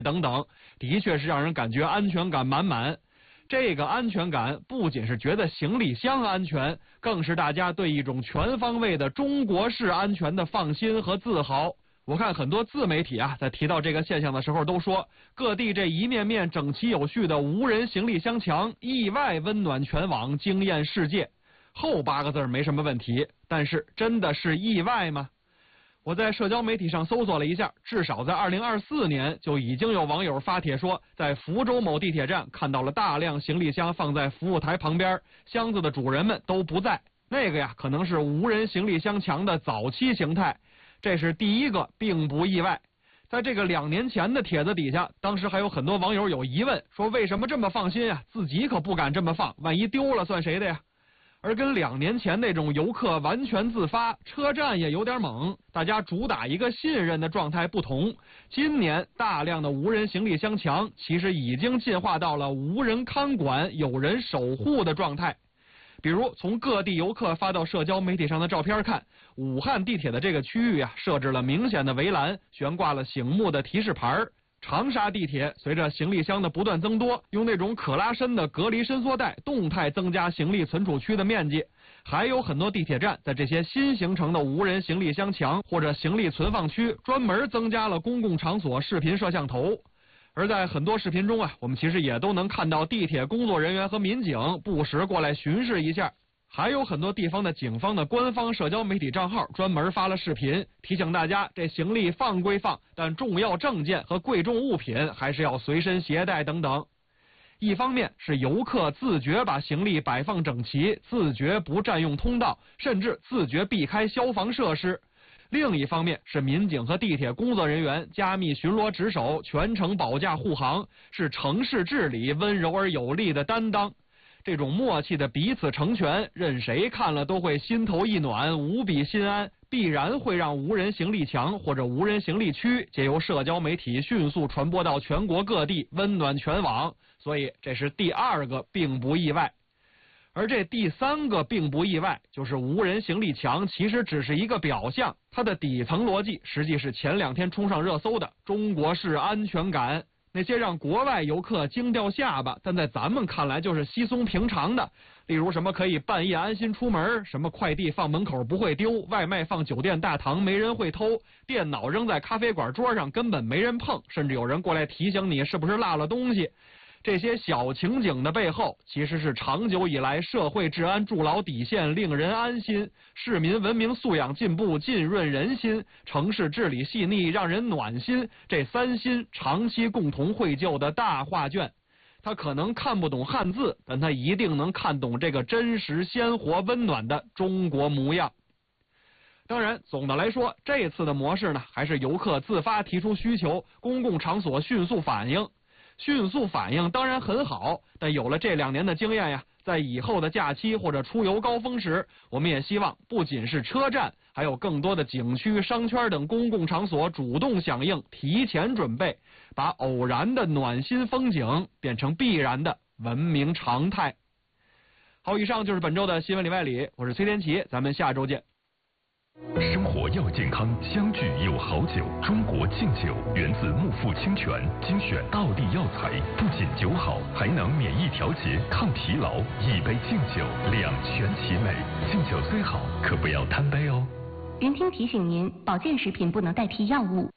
等等，的确是让人感觉安全感满满。这个安全感不仅是觉得行李箱安全，更是大家对一种全方位的中国式安全的放心和自豪。我看很多自媒体在提到这个现象的时候都说，各地这一面面整齐有序的无人行李箱墙意外温暖全网，惊艳世界。后8个字没什么问题，但是真的是意外吗？我在社交媒体上搜索了一下，至少在2024年就已经有网友发帖说，在福州某地铁站看到了大量行李箱放在服务台旁边，箱子的主人们都不在。那个可能是无人行李箱墙的早期形态。这是第一个，并不意外。在这个2年前的帖子底下，当时还有很多网友有疑问，说为什么这么放心自己可不敢这么放，万一丢了算谁的呀？而跟2年前那种游客完全自发，车站也有点猛，大家主打一个信任的状态不同，今年大量的无人行李箱墙其实已经进化到了无人看管、有人守护的状态。比如从各地游客发到社交媒体上的照片看，武汉地铁的这个区域设置了明显的围栏，悬挂了醒目的提示牌。长沙地铁随着行李箱的不断增多，用那种可拉伸的隔离伸缩带动态增加行李存储区的面积。还有很多地铁站在这些新形成的无人行李箱墙或者行李存放区专门增加了公共场所视频摄像头。而在很多视频中我们其实也都能看到地铁工作人员和民警不时过来巡视一下。还有很多地方的警方的官方社交媒体账号专门发了视频，提醒大家这行李放归放，但重要证件和贵重物品还是要随身携带等等。一方面是游客自觉把行李摆放整齐，自觉不占用通道，甚至自觉避开消防设施；另一方面是民警和地铁工作人员加密巡逻值守，全程保驾护航，是城市治理温柔而有力的担当。这种默契的彼此成全，任谁看了都会心头一暖，无比心安，必然会让无人行李墙或者无人行李区借由社交媒体迅速传播到全国各地，温暖全网。所以这是第2个并不意外。而这第3个并不意外，就是无人行李墙其实只是一个表象，它的底层逻辑实际是前2天冲上热搜的中国式安全感。那些让国外游客惊掉下巴，但在咱们看来就是稀松平常的，例如什么可以半夜安心出门，什么快递放门口不会丢，外卖放酒店大堂没人会偷，电脑扔在咖啡馆桌上根本没人碰，甚至有人过来提醒你是不是落了东西。这些小情景的背后，其实是长久以来社会治安筑牢底线，令人安心；市民文明素养进步，浸润人心；城市治理细腻，让人暖心。这3心长期共同绘就的大画卷。他可能看不懂汉字，但他一定能看懂这个真实、鲜活、温暖的中国模样。当然，总的来说，这次的模式呢，还是游客自发提出需求，公共场所迅速反应。迅速反应当然很好，但有了这2年的经验在以后的假期或者出游高峰时，我们也希望不仅是车站，还有更多的景区、商圈等公共场所主动响应，提前准备，把偶然的暖心风景变成必然的文明常态。好，以上就是本周的新闻里外里，我是崔天琪，咱们下周见。 生活要健康，相聚有好酒。中国敬酒源自木富清泉，精选道地药材，不仅酒好，还能免疫调节、抗疲劳。一杯敬酒，两全其美。敬酒虽好，可不要贪杯哦。 云听提醒您，保健食品不能代替药物。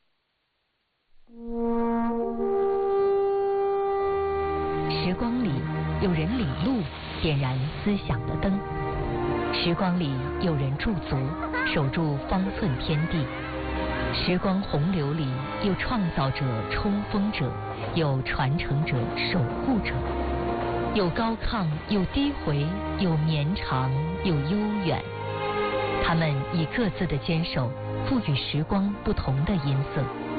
时光里，有人领路，点燃思想的灯。时光里，有人驻足，守住方寸天地。时光洪流里，有创造者、冲锋者，有传承者、守护者，有高亢，有低回，有绵长，有悠远。他们以各自的坚守，赋予时光不同的音色。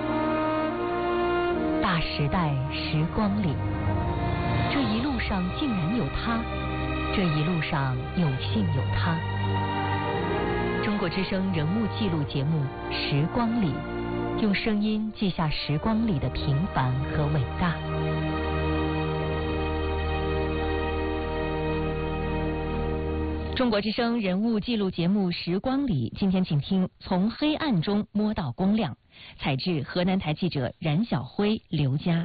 大时代，时光里，这一路上竟然有他。这一路上有幸有他。中国之声人物记录节目《时光里》，用声音记下时光里的平凡和伟大。 中国之声人物记录节目《时光里》，今天请听《从黑暗中摸到光亮》，采制河南台记者冉晓辉、刘佳。